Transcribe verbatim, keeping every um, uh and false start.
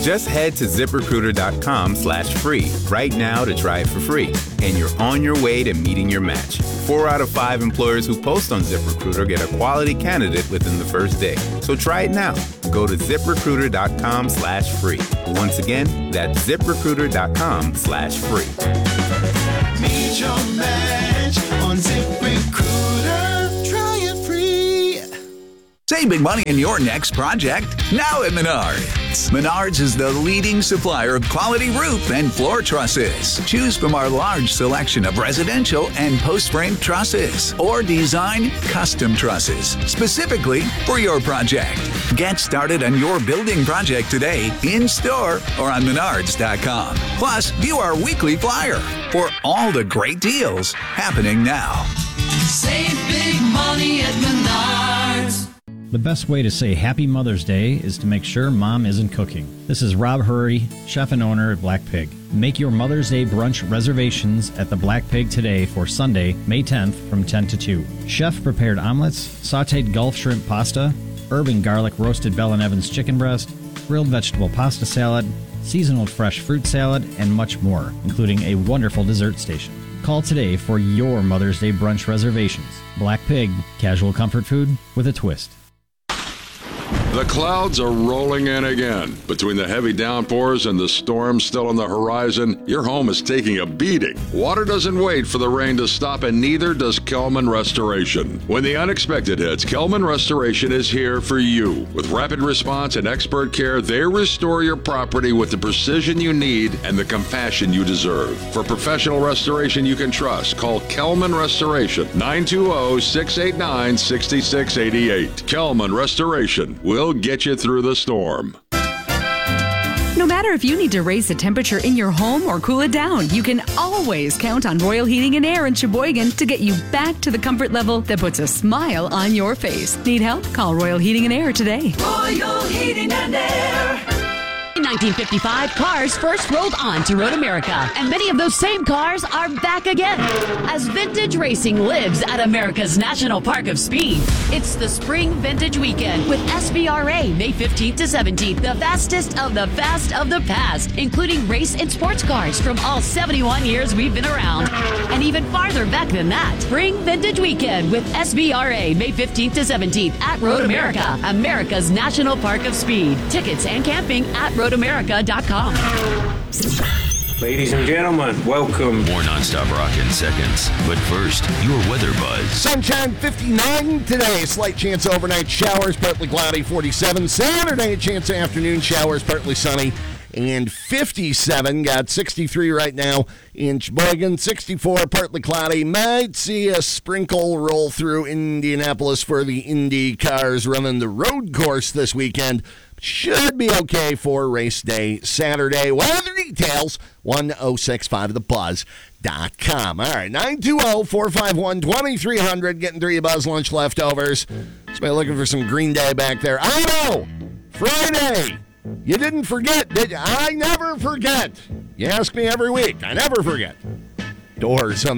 Just head to ZipRecruiter.com slash free right now to try it for free. And you're on your way to meeting your match. Four out of five employers who post on ZipRecruiter get a quality candidate within the first day. So try it now. Go to ZipRecruiter.com slash free. Once again, that's ZipRecruiter.com slash free. Meet your match on ZipRecruiter. Try it free. Save big money in your next project now at Menards. Menards is the leading supplier of quality roof and floor trusses. Choose from our large selection of residential and post-frame trusses or design custom trusses specifically for your project. Get started on your building project today in-store or on menards dot com. Plus, view our weekly flyer for all the great deals happening now. Save big money at Menards. The best way to say Happy Mother's Day is to make sure Mom isn't cooking. This is Rob Hurry, chef and owner at Black Pig. Make your Mother's Day brunch reservations at the Black Pig today for Sunday, May tenth from ten to two. Chef-prepared omelets, sautéed Gulf shrimp pasta, herb and garlic roasted Bell and Evans chicken breast, grilled vegetable pasta salad, seasonal fresh fruit salad, and much more, including a wonderful dessert station. Call today for your Mother's Day brunch reservations. Black Pig, casual comfort food with a twist. The clouds are rolling in again. Between the heavy downpours and the storms still on the horizon, your home is taking a beating. Water doesn't wait for the rain to stop, and neither does Kelman Restoration. When the unexpected hits, Kelman Restoration is here for you. With rapid response and expert care, they restore your property with the precision you need and the compassion you deserve. For professional restoration you can trust, call Kelman Restoration, nine two zero, six eight nine, six six eight eight. Kelman Restoration will get you through the storm. No matter if you need to raise the temperature in your home or cool it down, you can always count on Royal Heating and Air in Sheboygan to get you back to the comfort level that puts a smile on your face. Need help? Call Royal Heating and Air today. Royal Heating and Air. In nineteen fifty-five, cars first rolled on to Road America, and many of those same cars are back again as vintage racing lives at America's National Park of Speed. It's the Spring Vintage Weekend with S V R A May fifteenth to seventeenth, the fastest of the fast of the past, including race and sports cars from all seventy-one years we've been around, and even farther back than that. Spring Vintage Weekend with S V R A May fifteenth to seventeenth at Road America, America's National Park of Speed. Tickets and camping at road america dot com. Ladies and gentlemen, welcome. More nonstop rock in seconds. But first, your weather buzz. Sunshine fifty-nine today. Slight chance of overnight showers, partly cloudy forty-seven. Saturday, chance of afternoon showers, partly sunny. And fifty-seven, got sixty-three right now in Sheboygan, sixty-four, partly cloudy. Might see a sprinkle roll through Indianapolis for the Indy cars running the road course this weekend. Should be okay for race day Saturday. Weather details, one oh six five the buzz dot com. All right, nine two zero, four five one, two three zero zero, getting through your Buzz Lunch leftovers. Somebody looking for some Green Day back there. I know, Friday. You didn't forget, did you? I never forget. You ask me every week. I never forget. Doors on